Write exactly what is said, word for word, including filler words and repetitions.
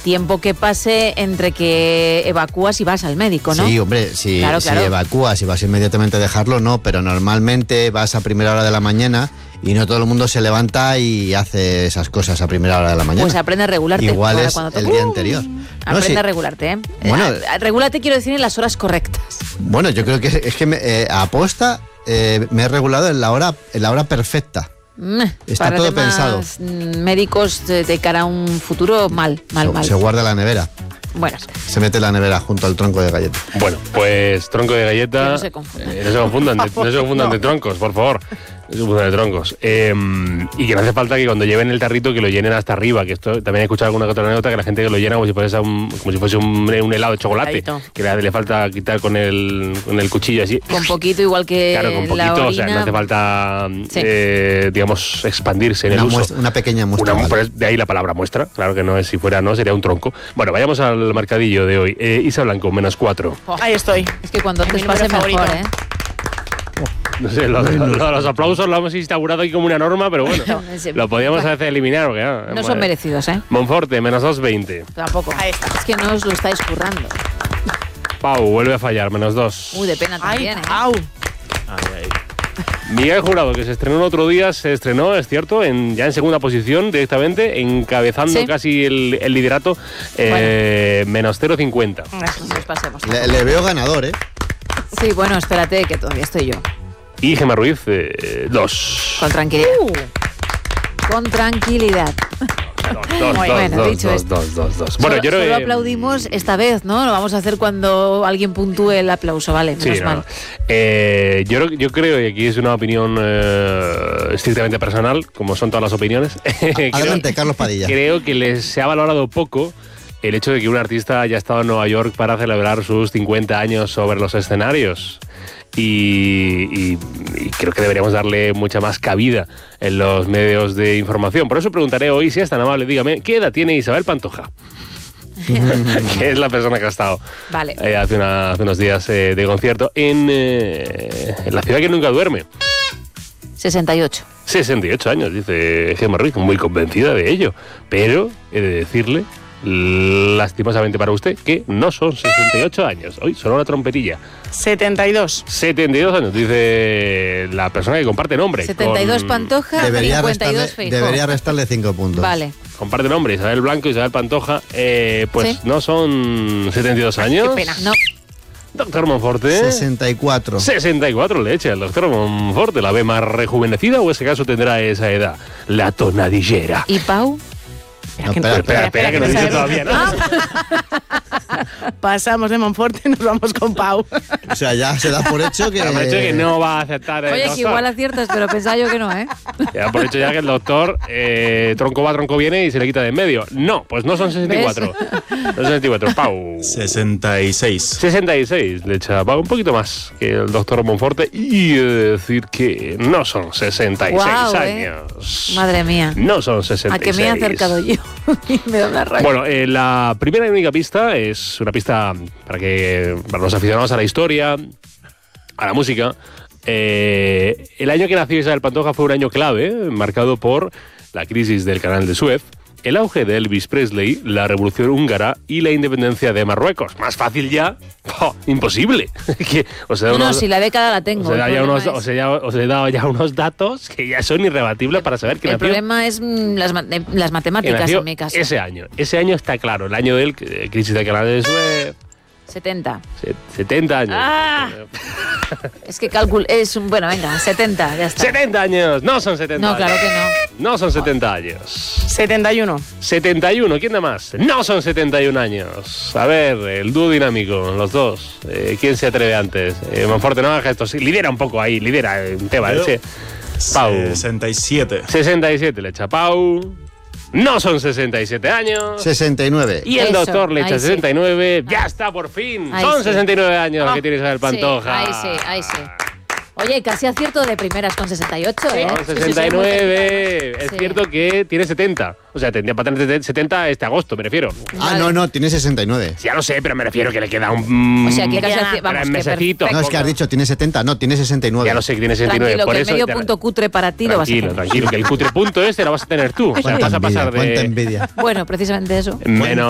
tiempo que pase entre que evacúas y vas al médico, ¿no? Sí, hombre, si, claro, si claro. evacúas y vas inmediatamente a dejarlo, no, pero normalmente vas a primera hora de la mañana y no todo el mundo se levanta y hace esas cosas a primera hora de la mañana. Pues aprende a regularte. Igual para es cuando el toque. día anterior. Aprende No, sí. a regularte, ¿eh? Bueno. Eh, a- Regúlate, quiero decir, en las horas correctas. Bueno, yo creo que es que me, eh, a aposta eh, me he regulado en la hora, en la hora perfecta. Mm, Está para todo temas, pensado. mm, médicos de, de cara a un futuro, mal, mal, se, mal. se guarda en la nevera. Bueno, Se mete en la nevera junto al tronco de galleta. Bueno, pues tronco de galleta. Que no se confundan. eh, no se confundan, de, no se confundan No. de troncos, por favor. No se confundan de troncos. Eh, y que no hace falta que cuando lleven el tarrito que lo llenen hasta arriba. Que esto también he escuchado alguna que otra anécdota que la gente que lo llena como si fuese un, como si fuese un, un helado de chocolate. Heladito. Que le, le falta quitar con el, con el cuchillo así. con poquito, igual que Claro, con la poquito, orina. o sea, no hace falta, Sí. eh, digamos, expandirse en Una, el uso. muestra- una pequeña muestra. Una- vale. pues de ahí la palabra muestra, claro que no es, si fuera no, sería un tronco. Bueno, vayamos al marcadillo de hoy. Eh, Isa Blanco, menos cuatro. Oh, Ahí estoy. es que cuando Mi antes número pase mejor, favorito. ¿eh? No sé, lo, lo- lo- los aplausos lo hemos instaurado aquí como una norma, pero bueno, Sí. lo podíamos Bueno. a veces eliminar. Porque, ah, No bueno. son merecidos, ¿eh? Monforte, menos dos veinte. Tampoco. Ahí está. Es que no os lo estáis currando. Pau, vuelve a fallar, menos dos. Uy, de pena Ay, también, ¿eh? au. Miguel Jurado, que se estrenó el otro día, se estrenó, es cierto, en, ya en segunda posición directamente, encabezando Sí. casi el, el liderato, eh, menos cero coma cincuenta. No nos pasemos. Le, le veo ganador, ¿eh? Sí, bueno, espérate, que todavía estoy yo. Y Gemma Ruiz, eh, dos. Con tranquilidad. Con tranquilidad. Dos, dos, Muy dos, bueno, dos, dicho dos, esto. dos, dos, dos. Bueno, solo, yo creo solo que... aplaudimos esta vez, ¿no? Lo vamos a hacer cuando alguien puntúe el aplauso, vale, menos Sí, no, mal. no. Eh, yo, creo- yo creo, y aquí es una opinión eh, estrictamente personal, como son todas las opiniones, creo, Adelante, Carlos Padilla. creo que les se ha valorado poco el hecho de que un artista haya estado en Nueva York para celebrar sus cincuenta años sobre los escenarios. Y, y- y creo que deberíamos darle mucha más cabida en los medios de información. Por eso preguntaré hoy, si es tan amable, dígame, ¿qué edad tiene Isabel Pantoja? Que es la persona que ha estado Vale. eh, hace, una- hace unos días eh, de concierto en, eh, en la ciudad que nunca duerme. sesenta y ocho. sesenta y ocho años, dice Gemma Ruiz, muy convencida de ello. Pero he de decirle, lastimosamente para usted, que no son sesenta y ocho años. Hoy sonó una trompetilla. setenta y dos. setenta y dos años, dice la persona que comparte nombre. setenta y dos con- Pantoja, Debería cincuenta y restarle, dos Feijóo. debería restarle cinco puntos. Vale. Comparte nombre, Isabel Blanco, Isabel Pantoja. Eh, pues Sí. no son setenta y dos años. pena. No, Doctor Monforte. sesenta y cuatro. sesenta y cuatro le echa el doctor Monforte. ¿La ve más rejuvenecida o ese caso tendrá esa edad? La tonadillera. ¿y Pau? No, espera, Espera, espera, que no dice todavía nada. Pasamos de Monforte y nos vamos con Pau. O sea, ya se da por hecho que... Ya por hecho que no va a aceptar el Oye, que doctor. igual aciertas, pero pensaba yo que no, ¿eh? Ya por hecho ya que el doctor eh, tronco va, tronco viene y se le quita de en medio. No, pues no son sesenta y cuatro. No son sesenta y cuatro. Pau. sesenta y seis. sesenta y seis le echa Pau, un poquito más que el doctor Monforte. Y he de decir que no son sesenta y seis Guau, ¿eh? años. Madre mía. No son sesenta A y que seis. me he acercado yo. Y me da una rabia. Bueno, eh, la primera y única pista es una pista para que para los aficionados a la historia, a la música. Eh, el año que nació Isabel Pantoja fue un año clave, eh, marcado por la crisis del Canal de Suez, el auge de Elvis Presley, la revolución húngara y la independencia de Marruecos. Más fácil ya, ¡oh! Imposible. Que os he dado no, no, unos- si la década la tengo. os he, dado el ya problema unos, es- os he ya- os he dado ya unos datos que ya son irrebatibles para saber que el nació problema es mm, las, ma- eh, las que matemáticas nació en mi caso. ese año. Ese año está claro, el año del eh, crisis del Canal de Suez, setenta. se- setenta años. Ah. Es que cálculo es un... Bueno, venga, setenta, ya está. setenta años, no son setenta No, claro años. que no. No son setenta años. setenta y uno. setenta y uno, ¿quién da más? No son setenta y un años. A ver, el dúo dinámico, los dos. Eh, ¿Quién se atreve antes? Eh, Monforte, no haga gestos. Sí, lidera un poco ahí, lidera un tema. Yo. Ese. Pau. sesenta y siete. sesenta y siete le echa Pau. No son sesenta y siete años. sesenta y nueve. Y el Eso, doctor le echa ahí sí. sesenta y nueve. Ya está, por fin. Ahí Son sí. sesenta y nueve años Ah, que tiene Isabel Pantoja. Sí, ahí sí, ahí sí. Oye, casi acierto de primeras con sesenta y ocho, ¿eh? Son sí, sí, sesenta y nueve. Es Sí. cierto que tiene setenta. O sea, tendría para tener setenta este agosto, me refiero. Ah, Vale. no, no, tiene sesenta y nueve. Ya lo sé, pero me refiero que le queda un. O sea, que casi Ya, aci- pero vamos, en que mesecito. perfecto. No, es que has dicho, tiene setenta. No, tiene sesenta y nueve. Ya lo sé que tiene sesenta y nueve. Tranquilo, por que el eso medio te- punto cutre para ti lo vas a Tranquilo, tener. tranquilo, que el cutre punto este lo vas a tener tú. O sea, Cuánta vas a pasar envidia, cuánta de envidia. Bueno, precisamente eso. menos.